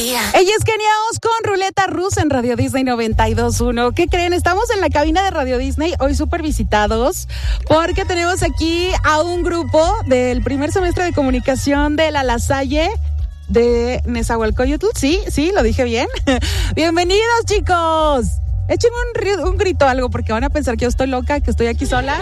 Ella es Kenia Os con Ruleta Rusa en Radio Disney 92.1. ¿Qué creen? Estamos en la cabina de Radio Disney, hoy súper visitados, porque tenemos aquí a un grupo del primer semestre de comunicación de La Salle de Nezahualcóyotl. Sí, lo dije bien. Bienvenidos, chicos. Échenme un grito, algo, porque van a pensar que yo estoy loca, que estoy aquí sola.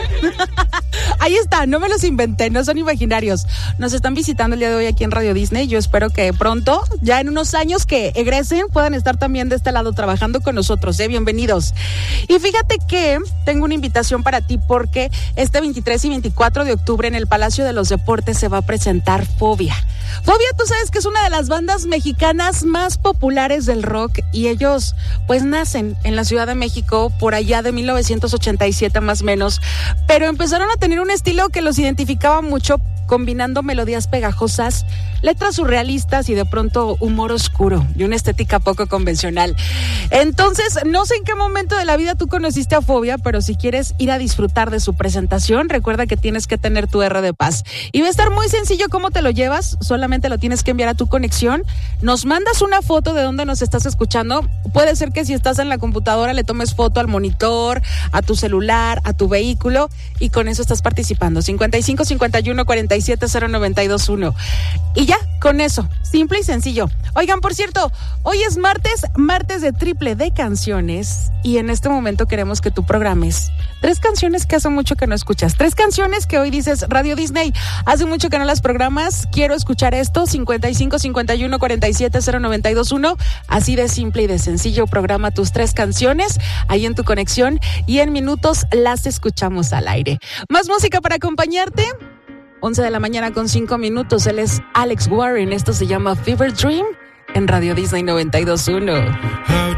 Ahí está, no me los inventé, no son imaginarios. Nos están visitando el día de hoy aquí en Radio Disney. Yo espero que pronto, ya en unos años que egresen, puedan estar también de este lado trabajando con nosotros. Bienvenidos. Y fíjate que tengo una invitación para ti, porque este 23 y 24 de octubre en el Palacio de los Deportes se va a presentar Fobia. Fobia, tú sabes que es una de las bandas mexicanas más populares del rock, y ellos pues nacen en la Ciudad de México por allá de 1987 más o menos, pero empezaron a tener un estilo que los identificaba mucho, combinando melodías pegajosas, letras surrealistas y de pronto humor oscuro y una estética poco convencional. Entonces, no sé en qué momento de la vida tú conociste a Fobia, pero si quieres ir a disfrutar de su presentación, recuerda que tienes que tener tu R de paz. Y va a estar muy sencillo cómo te lo llevas, solamente lo tienes que enviar a tu conexión. Nos mandas una foto de dónde nos estás escuchando. Puede ser que si estás en la computadora le tomes foto al monitor, a tu celular, a tu vehículo, y con eso estás participando. 55 51 47 0921. Y ya, con eso, simple y sencillo. Oigan, por cierto, hoy es martes de triple de canciones, y en este momento queremos que tú programes 3 canciones que hace mucho que no escuchas. 3 canciones que hoy dices, Radio Disney, hace mucho que no las programas, quiero escuchar esto. 55 51 47 0921. Así de simple y de sencillo, programa tus 3 canciones ahí en tu conexión, y en minutos las escuchamos al aire. Más música para acompañarte. 11 de la mañana con 5 minutos. Él es Alex Warren. Esto se llama Fever Dream en Radio Disney 92.1.